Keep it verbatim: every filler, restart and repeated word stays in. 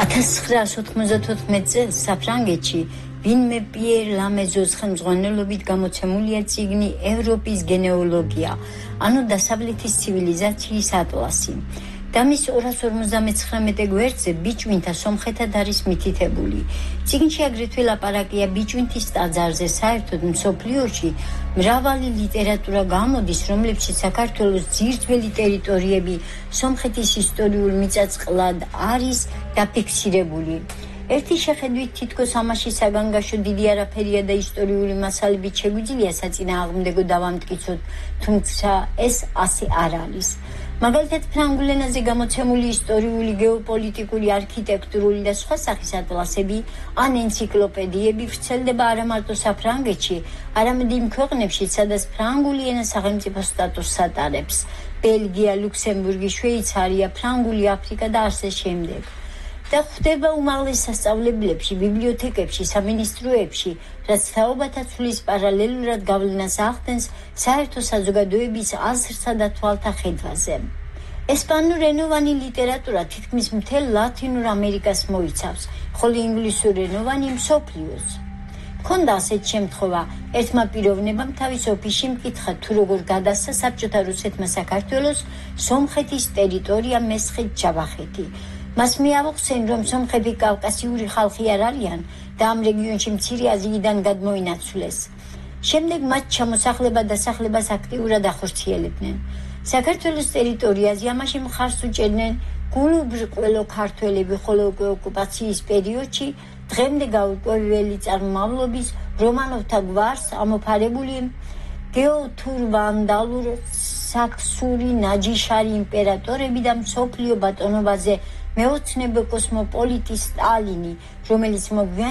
ათას ცხრაასი ოთხმოცდათოთხმეტი წელს საფრანგეთში ვინმე პიერ ლამეზოს ხელმძღვანელობით გამოცემულია წიგნი ევროპის გენეოლოგია, ანუ დასავლეთის ცივილიზაციის ატლასი. და მის ორას ორმოცდამეცხრამეტე გვერდზე ბიჭვინთა სომხეთად არის მითითებული. წიგნში აგრეთვე ლაპარაკია ბიჭვინთის ტაძარზე, საერთოდ მსოფლიოში მრავალი ლიტერატურა გამოდის, რომლებშიც საქართველოს ძირძველი ტერიტორიები სომხეთის ისტორიულ მიწა-წყლად არის დაფიქსირებული. ერთი შეხედვით თითქოს ამაში საგანგაშო დიდი არაფერია და ისტორიული მასალებით შეგვიძლია საწინააღმდეგო დავამტკიცოთ, თუმცა ეს ასე არ არის. მაგალითად ფრანგულ ენაზე გამოცემული ისტორიული, გეოპოლიტიკური, არქიტექტურული და სხვა სახის ატლასები ან ენციკლოპედიები ვრცელდება არა მარტო საფრანგეთში, არამედ იმ ქვეყნებშიც, სადაც ფრანგული ენა სახელმწიფო სტატუსს ატარებს: ბელგია, ლუქსემბურგი, შვეიცარია, ფრანგული აფრიკა და ასე შემდეგ. და ხდება უმაღლეს სასწავლებლებში, ბიბლიოთეკებში, სამინისტროებში, რაც თაობათა ცვლის პარალელურად გავლენას ახდენს საერთო საზოგადოების აზრსა და თვალთა ხედვაზე. ესპანურენოვანი ლიტერატურა თითქმის მთელ ლათინურ ამერიკას მოიცავს, ხოლო ინგლისურენოვანი მსოფლიოს. ქონდა ასეთ შემთხვევა, ერთმა პიროვნებამ თავის ოფისში მკითხა, თუ როგორ გადასცა საბჭოთა რუსეთმა საქართველოს სომხეთის ტერიტორია მესხეთ ჯავახეთი. მას მიაღწია, რომ სომხები კავკასიური ხალხი არ არიან და ამ რეგიონში მცირე აზიიდან გადმოინაცვლეს. შემდეგ მათ ჩამოსახლება და დასახლებას აქტიურად ახორციელებდნენ. საქართველოს ტერიტორიაზე ამაში მხარს უჭერდნენ გულუბრყველო ქართველები, ხოლო ოკუპაციის პერიოდში დღემდე გაურკვეველი წარმომავლობის რომანოვთა გვარს ამოფარებული გეოთურვანდალურ საქსური ნაჯიშარი იმპერატორები და მსოფლიო ბატონობაზე მეოცნებო კოსმოპოლიტი სტალინი, რომელიც მოგვიანებით